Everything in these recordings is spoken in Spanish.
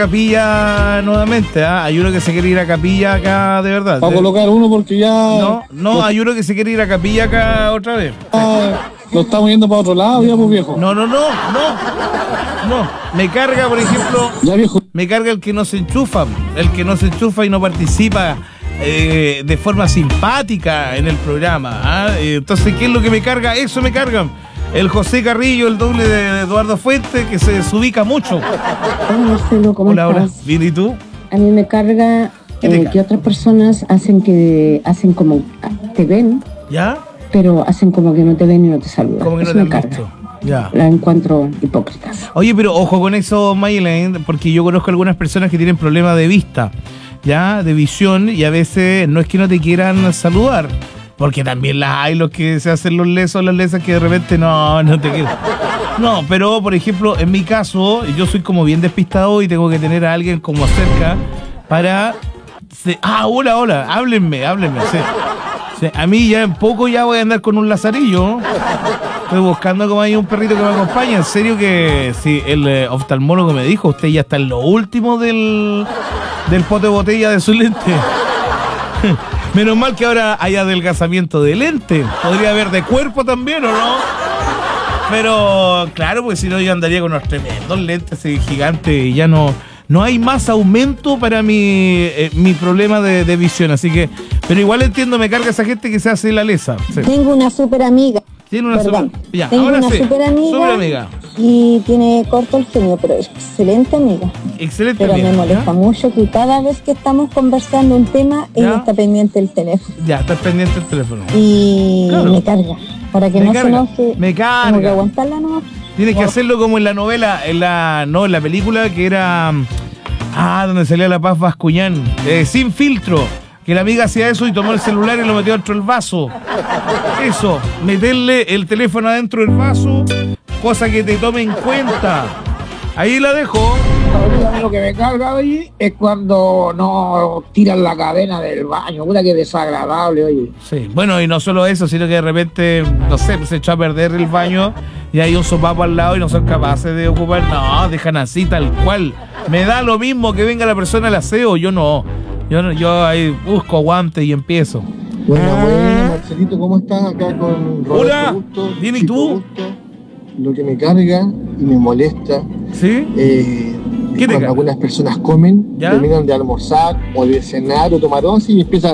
Capilla nuevamente, ¿ah? Hay uno que se quiere ir a Capilla acá, de verdad. Va a colocar uno porque ya... No, hay uno que se quiere ir a Capilla acá otra vez. Lo estamos yendo para otro lado, ya, pues, viejo. No. Me carga, por ejemplo, ya, viejo. Me carga el que no se enchufa y no participa de forma simpática en el programa, ¿ah? Entonces, ¿qué es lo que me carga? Eso me carga. El José Carrillo, el doble de Eduardo Fuentes, que se desubica mucho. Hola, Marcelo, ¿cómo estás? Hola. ¿Bien y tú? A mí me carga que otras personas hacen como te ven, ¿ya? Pero hacen como que no te ven y no te saludan. Como que eso no te me han carga. visto. Ya. La encuentro hipócritas. Oye, pero ojo con eso, Mayelen, porque yo conozco algunas personas que tienen problemas de vista, ya, de visión, y a veces no es que no te quieran saludar, porque también las hay los que se hacen los lesos, las lesas que de repente no te quieren. No, pero por ejemplo, en mi caso, yo soy como bien despistado y tengo que tener a alguien como cerca para... hola, háblenme, sí. Sí, a mí ya en poco ya voy a andar con un lazarillo. Estoy buscando como hay un perrito que me acompaña. En serio que sí, el oftalmólogo me dijo, usted ya está en lo último del pote de botella de su lente. Menos mal que ahora hay adelgazamiento de lente. Podría haber de cuerpo también, ¿o no? Pero claro, pues si no yo andaría con unos tremendos lentes gigantes y ya no hay más aumento para mi problema de visión. Así que, pero igual entiendo, me carga esa gente que se hace la lesa. Sí. Tengo una super amiga. Tiene una ya, tengo ahora una sí, super amiga y tiene corto el genio, pero es excelente amiga. Excelente pero amiga. Me molesta mucho que cada vez que estamos conversando un tema, ella está pendiente del teléfono. Ya, está pendiente del teléfono. Y claro, me carga. Para que no se enoje, me carga. tengo que aguantarla nomás. Tienes que hacerlo como en la novela, en la película que era... donde salía la Paz Bascuñán. Sin filtro. Que la amiga hacía eso y tomó el celular y lo metió dentro del vaso. Eso, meterle el teléfono adentro del vaso, cosa que te tome en cuenta. Ahí la dejo. Lo que me carga hoy es cuando no tiran la cadena del baño. Puta que desagradable, oye. Sí, bueno, y no solo eso, sino que de repente, no sé, se echó a perder el baño y hay un sopapo al lado y no son capaces de ocupar. No, dejan así tal cual. Me da lo mismo que venga la persona al aseo, yo no. Yo ahí busco guantes y empiezo. Bueno, Marcelito, ¿cómo estás? Acá con Roberto. Hola, Gusto, bien, ¿y tú? Gusto. Lo que me carga y me molesta, ¿sí? Cuando algunas personas comen, ¿ya? Terminan de almorzar o de cenar o tomar once y empiezan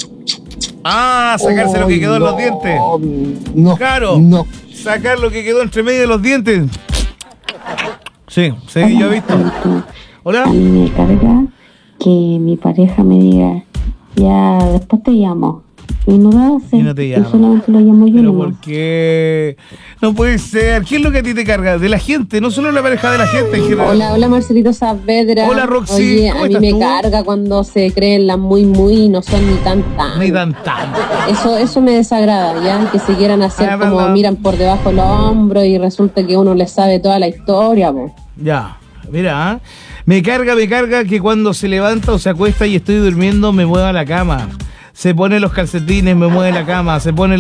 a sacarse lo que quedó en los dientes. Claro, sacar lo que quedó entre medio de los dientes. Sí, yo he visto. Hola. A mí me carga que mi pareja me diga, ya después te llamo. Y no lo hace. Y no te llama. Y solamente lo llamo yo. ¿Pero nomás. por qué? No puede ser. ¿Qué es lo que a ti te carga? De la gente, no solo la pareja de la gente en general. Hola Marcelito Saavedra. Hola Roxy. Oye, a mí me carga cuando se creen las muy y no son ni tan. Ni tan. Eso me desagrada, ya, que se quieran hacer como verdad. Miran por debajo del hombro y resulta que uno les sabe toda la historia, po. Ya, mira, me carga que cuando se levanta o se acuesta y estoy durmiendo me mueva la cama. Se pone los calcetines, me mueve la cama. Se pone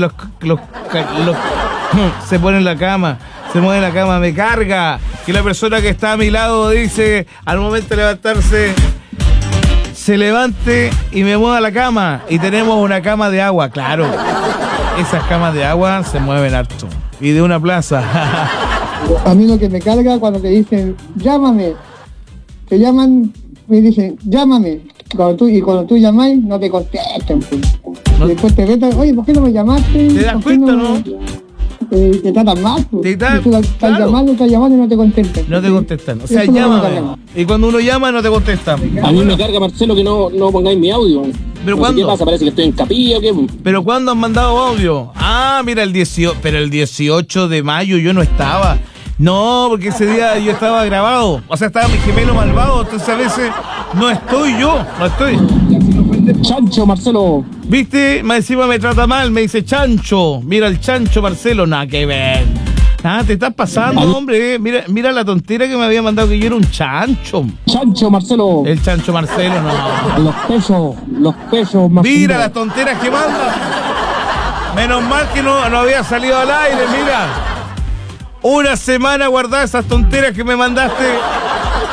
se pone en la cama, se mueve la cama. Me carga que la persona que está a mi lado dice al momento de levantarse, se levante y me mueva la cama. Y tenemos una cama de agua, claro. Esas camas de agua se mueven harto. Y de una plaza. A mí lo que me carga cuando te dicen, llámame. Te llaman y dicen, llámame. Cuando tú llamáis, no te contestan. No. Y después te retan, oye, ¿por qué no me llamaste? ¿Te das cuenta, no? Te tratan mal. Tú estás claro. llamando y no te contestan. No te contestan. O sea, Eso llámame. Y cuando uno llama, no te contestan. A mí me carga, Marcelo, que no pongáis mi audio. ¿Pero no cuándo? sé ¿qué pasa? Parece que estoy en Capilla o qué. ¿Pero cuándo han mandado audio? Mira, el 18 de mayo yo no estaba. No, porque ese día yo estaba grabado. O sea, estaba mi gemelo malvado. Entonces a veces no estoy. Chancho, Marcelo. ¿Viste? Más encima me trata mal. Me dice chancho. Mira el chancho, Marcelo. Nada que ver. Te estás pasando, hombre. Mira la tontera que me había mandado, que yo era un chancho. Chancho, Marcelo. El chancho Marcelo, no. Los pesos, Marcelo. Mira las tonteras que manda. Menos mal que no había salido al aire, mira. Una semana guardada esas tonteras que me mandaste.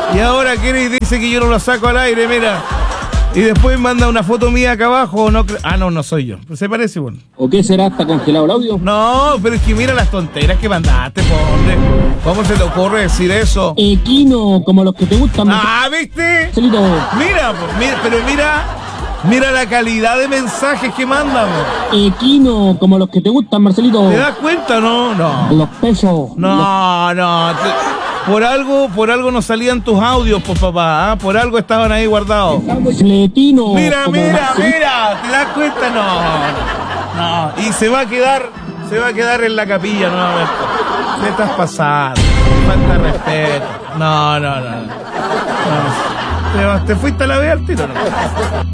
Y ahora quiere y dice que yo no lo saco al aire, mira. Y después manda una foto mía acá abajo. No, no soy yo. Se parece, bueno. ¿O qué será? ¿Está congelado el audio? No, pero es que mira las tonteras que mandaste, pobre. ¿Cómo se te ocurre decir eso? Equino, como los que te gustan. Ah, ¿viste? Marcelito. Mira, pero mira la calidad de mensajes que mandan. Equino, como los que te gustan, Marcelito. ¿Te das cuenta? No. Los pesos. No. Por algo no salían tus audios, pues papá, ¿ah? Por algo estaban ahí guardados. Fletino. Mira, ¿te das cuenta? No. Y se va a quedar en la capilla nuevamente. ¿Qué estás pasando? Falta respeto. No. ¿Te fuiste a la vez al tiro, no?